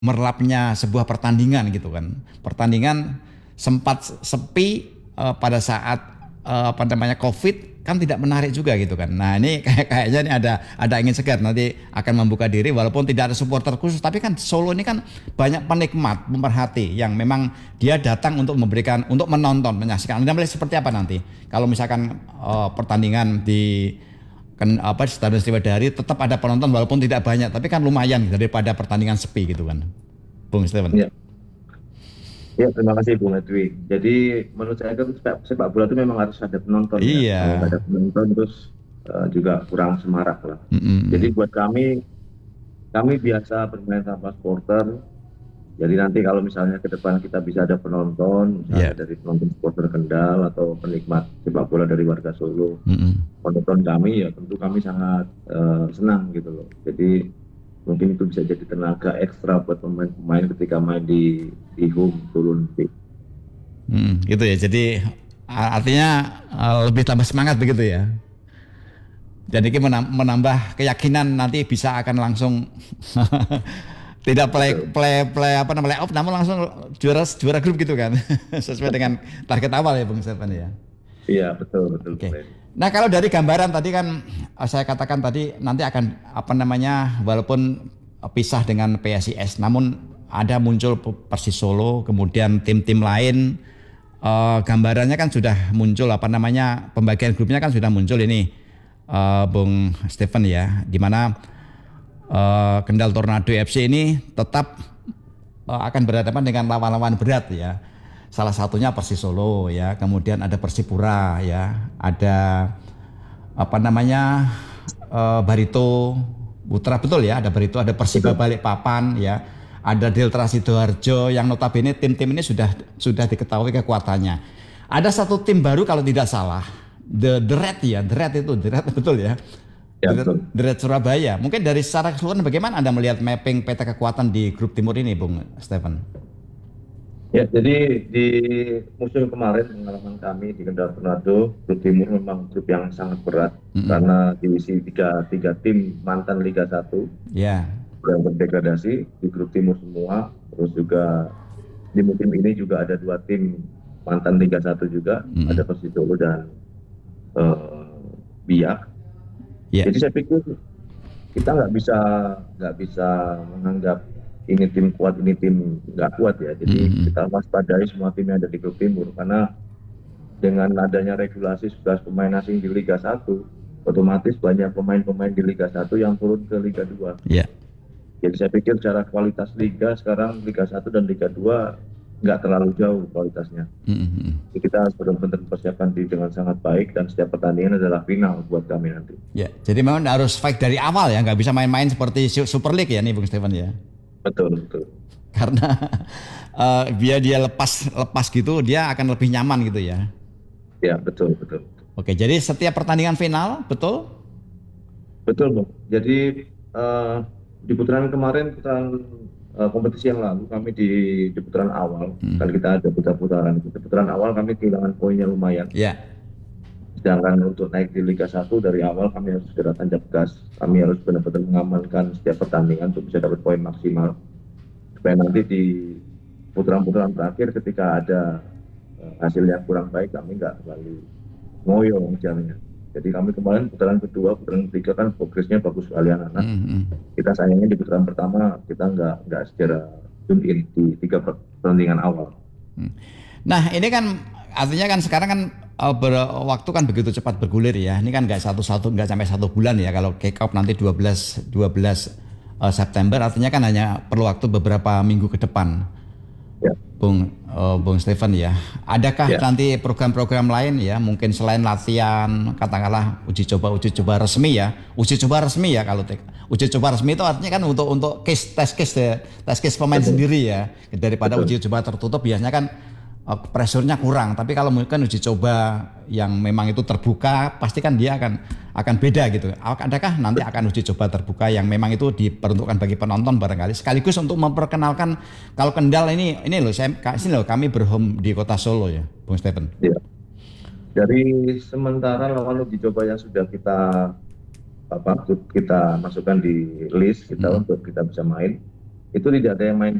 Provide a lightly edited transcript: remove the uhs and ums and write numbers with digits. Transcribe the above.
merlapnya sebuah pertandingan gitu kan. Pertandingan sempat sepi pada saat apa namanya COVID kan tidak menarik juga gitu kan. Nah ini kayaknya ini ada angin segar nanti akan membuka diri walaupun tidak ada supporter khusus tapi kan Solo ini kan banyak penikmat pemerhati yang memang dia datang untuk memberikan untuk menonton menyaksikan. Anda melihat seperti apa nanti kalau misalkan pertandingan di kan apa Stadion Sriwadari tetap ada penonton walaupun tidak banyak tapi kan lumayan daripada pertandingan sepi gitu kan Bung Steven. Ya, ya terima kasih Bung Edwi. Jadi menurut saya kan sepak bola itu memang harus ada penonton ya. Kalau nggak Iya. ada penonton terus juga kurang semarak lah. Jadi Mm-mm. buat kami biasa bermain tanpa supporter. Jadi nanti kalau misalnya ke depan kita bisa ada penonton, misalnya Iya. dari penonton supporter Kendal atau penikmat sepak bola dari warga Solo, Mm-mm. penonton kami ya tentu kami sangat senang gitu loh. Jadi mungkin itu bisa jadi tenaga ekstra buat pemain-pemain ketika main di home turun nanti. Gitu ya. Jadi artinya lebih tambah semangat begitu ya. Jadi ini menambah keyakinan nanti bisa akan langsung tidak Betul. play apa namanya play off namun langsung juara juara grup gitu kan. Sesuai dengan target awal ya Bung Stefan ya. Iya, betul, betul, Bung Oke. Reni. Nah, kalau dari gambaran tadi kan saya katakan tadi nanti akan apa namanya walaupun pisah dengan PSIS namun ada muncul Persis Solo kemudian tim-tim lain gambarannya kan sudah muncul apa namanya pembagian grupnya kan sudah muncul ini Bung Stephen ya di mana Kendal Tornado FC ini tetap akan berhadapan dengan lawan-lawan berat ya. Salah satunya Persis Solo ya, kemudian ada Persipura ya, ada apa namanya Barito Putra betul ya, ada Barito, ada Persiba Betul. Balikpapan ya, ada Delta Sidoarjo yang notabene tim-tim ini sudah diketahui kekuatannya. Ada satu tim baru kalau tidak salah, The Red ya, The Red betul ya. Ya, betul. The Red Surabaya. Mungkin dari secara keseluruhan bagaimana Anda melihat mapping peta kekuatan di grup timur ini, Bung Stephen? Ya, jadi di musim kemarin pengalaman kami di Kendal Tornado, grup timur memang grup yang sangat berat Mm-mm. karena diisi tiga tim mantan Liga 1 Ya, yang berdegradasi di grup timur semua. Terus juga di musim ini juga ada dua tim mantan Liga 1 juga, ada mm-mm. Persisolo dan Biak. Ya, Jadi saya pikir kita nggak bisa menganggap ini tim kuat, ini tim nggak kuat ya. Jadi mm-mm. kita waspadai semua tim yang ada di grup timur karena dengan adanya regulasi 11 pemain asing di Liga 1, otomatis banyak pemain-pemain di Liga 1 yang turun ke Liga 2. Ya, Jadi saya pikir secara kualitas Liga sekarang Liga 1 dan Liga 2 nggak terlalu jauh kualitasnya. mm-mm. Jadi kita harus benar-benar mempersiapkan diri dengan sangat baik dan setiap pertandingan adalah final buat kami nanti. Ya. Jadi memang harus fight dari awal ya, nggak bisa main-main seperti Super League ya nih, Bung Stephen ya. Betul, betul. Karena biar dia lepas lepas gitu, dia akan lebih nyaman gitu ya. Ya, betul, betul. Oke, jadi setiap pertandingan final, betul? Betul, Bung. Jadi eh, di putaran kemarin, kompetisi yang lalu, kami di putaran awal, kan Hmm. kita ada putaran. Di putaran awal kami kehilangan poinnya lumayan. Ya, Sedangkan untuk naik di Liga 1 dari awal kami harus segera tancap gas. Kami harus benar-benar mengamankan setiap pertandingan untuk bisa dapat poin maksimal. Supaya nanti di putaran-putaran terakhir ketika ada hasil yang kurang baik, kami nggak terlalu ngoyo ngejarnya. Jadi kami kemarin putaran kedua, putaran ketiga kan progresnya bagus sekali anak-anak. hmm, hmm. Kita sayangnya di putaran pertama kita nggak secara tune in di tiga pertandingan awal. Hmm. Nah, ini kan artinya kan sekarang kan waktu kan begitu cepat bergulir ya. Ini kan nggak sampai 1 bulan ya. Kalau kick off nanti 12 September, artinya kan hanya perlu waktu beberapa minggu ke depan, Ya, Bung Stephen ya. Adakah ya, nanti program-program lain ya, mungkin selain latihan, katakanlah uji coba resmi ya, uji coba resmi ya kalau uji coba resmi itu artinya kan untuk tes case pemain betul, sendiri ya, daripada betul. uji coba tertutup biasanya kan pressure-nya kurang. Tapi kalau mungkin uji coba yang memang itu terbuka, pasti kan dia akan beda gitu. Adakah nanti akan uji coba terbuka yang memang itu diperuntukkan bagi penonton barangkali sekaligus untuk memperkenalkan kalau Kendal ini loh sini loh kami berhome di kota Solo ya, Bung Stephen. Ya. Dari sementara lawan uji coba yang sudah kita masukkan di list kita Mm-mm. untuk kita bisa main. itu tidak ada yang main